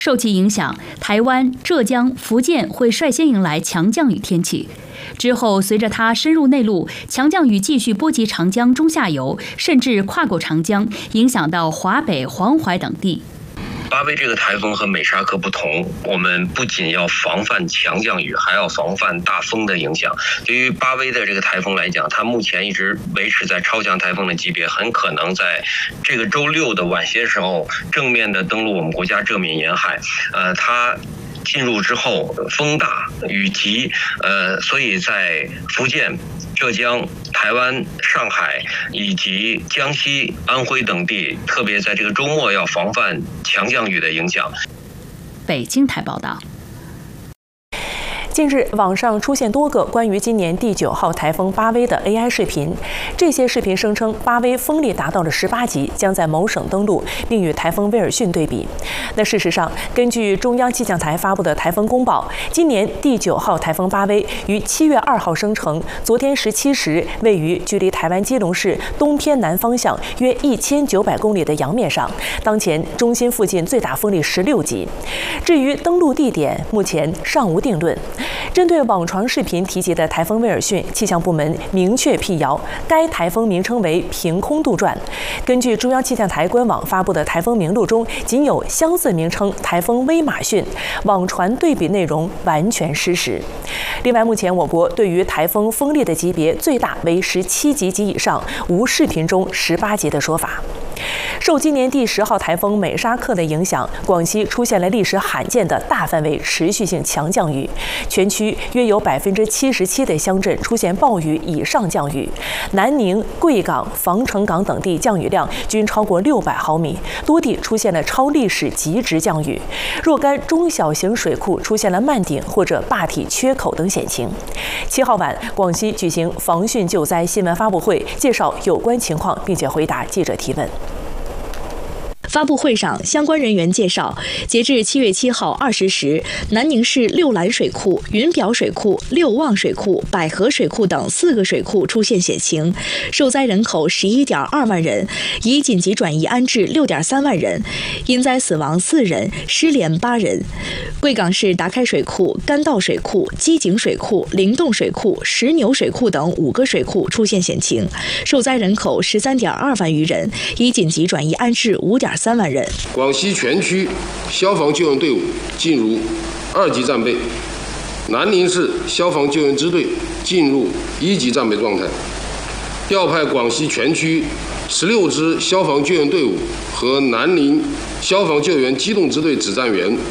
受其影响，台湾、浙江、福建会率先迎来强降雨天气。之后，随着它深入内陆，强降雨继续波及长江中下游，甚至跨过长江，影响到华北、黄淮等地。 巴威这个台风和美沙克不同，我们不仅要防范强降雨，还要防范大风的影响。对于巴威的这个台风来讲，它目前一直维持在超强台风的级别，很可能在这个周六的晚些时候正面的登陆我们国家浙闽沿海。它进入之后风大雨急，所以在福建、浙江、台湾、上海以及江西、安徽等地，特别在这个周末要防范强降雨的影响。 北京台报道。 近日，网上出现多个关于今年第9号台风巴威的 AI 视频。这些视频声称巴威风力达到了18级，将在某省登陆，并与台风威尔逊对比。那事实上，根据中央气象台发布的台风公报，今年第9号台风巴威于7月2号生成，昨天17时位于距离台湾基隆市东偏南方向约1900公里的洋面上，当前中心附近最大风力16级。至于登陆地点，目前尚无定论。针对网传视频提及的台风威尔逊，气象部门明确辟谣，该台风名称为凭空杜撰。根据中央气象台官网发布的台风名录中，仅有相似名称台风威马逊，网传对比内容完全失实。另外，目前我国对于台风风力的级别最大为17级及以上，无视频中18级的说法。受今年第10号台风美沙克的影响，广西出现了历史罕见的大范围持续性强降雨，全区约有77%的乡镇出现暴雨以上降雨，南宁、贵港、防城港等地降雨量均超过600毫米，多地出现了超历史极值降雨，若干中小型水库出现了漫顶或者坝体缺口等险情。7号晚，广西举行防汛救灾新闻发布会，介绍有关情况，并且回答记者提问。 发布会上，相关人员介绍，截至7月7号20时，南宁市六兰水库、云表水库、六旺水库、百合水库等4个水库出现险情，受灾人口11.2万人，已紧急转移安置6.3万人，因灾死亡4人，失联8人。贵港市达开水库、甘道水库、机井水库、灵洞水库、石牛水库等5个水库出现险情，受灾人口13.2万余人，已紧急转移安置5.3万人。 广西全区消防救援队伍进入2级战备，南宁市消防救援支队进入1级战备状态，调派广西全区16支消防救援队伍和南宁消防救援机动支队指战员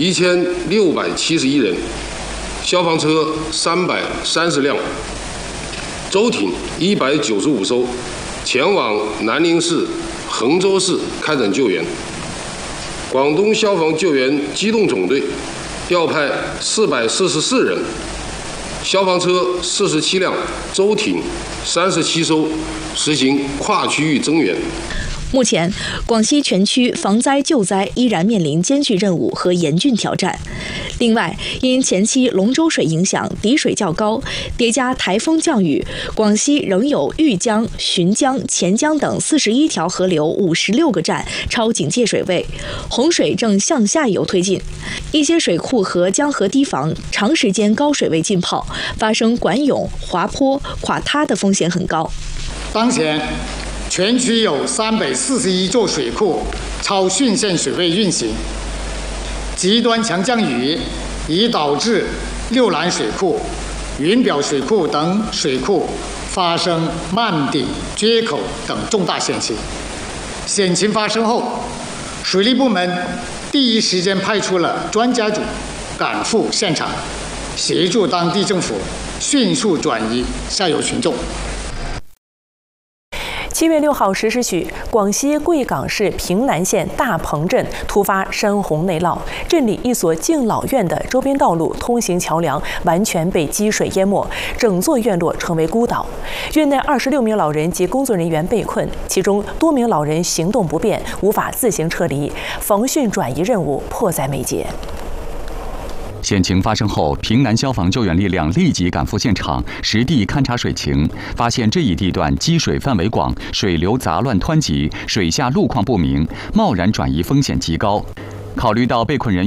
1671人，消防车330辆，舟艇195艘，前往南宁市、衡州市开展救援。广东消防救援机动总队调派444人，消防车47辆，舟艇37艘，实行跨区域增援。 目前，广西全区防灾救灾依然面临艰巨任务和严峻挑战。另外，因前期龙舟水影响敌水较高，叠加台风降雨，广西仍有豫江、浔江、钱江等41条河流56个站超警戒水位，洪水正向下游推进。一些水库和江河堤防长时间高水位浸泡，发生管涌、滑坡、垮塌的风险很高。 当前，全区有341座水库超汛限水位运行，极端强降雨已导致六兰水库、云表水库等水库发生漫顶、缺口等重大险情。险情发生后，水利部门第一时间派出了专家组赶赴现场，协助当地政府迅速转移下游群众。 7月6号10时许，广西贵港市平南县大鹏镇突发山洪内涝，镇里一所敬老院的周边道路、通行桥梁完全被积水淹没，整座院落成为孤岛。院内26名老人及工作人员被困，其中多名老人行动不便，无法自行撤离，防汛转移任务迫在眉睫。 险情发生后，平南消防救援力量立即赶赴现场，实地勘察水情，发现这一地段积水范围广，水流杂乱湍急，水下路况不明，贸然转移风险极高。 考虑到被困人